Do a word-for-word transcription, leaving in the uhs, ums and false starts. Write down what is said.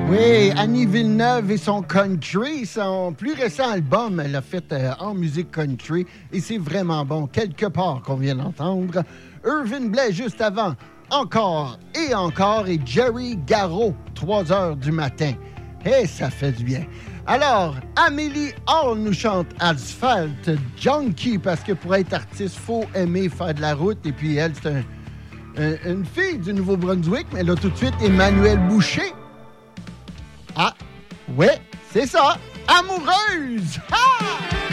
Oui, Annie Villeneuve et son country, son plus récent album, elle l'a fait euh, en musique country et c'est vraiment bon. Quelque part qu'on vient d'entendre. Irvin Blais juste avant, encore et encore, et Jerry Garraud, trois heures du matin. Et ça fait du bien. Alors, Amélie Hall nous chante Asphalt Junkie, parce que pour être artiste, il faut aimer faire de la route. Et puis elle, c'est un, un, une fille du Nouveau-Brunswick, mais là tout de suite, Emmanuel Boucher. Ah, ouais, c'est ça, amoureuse! Ha!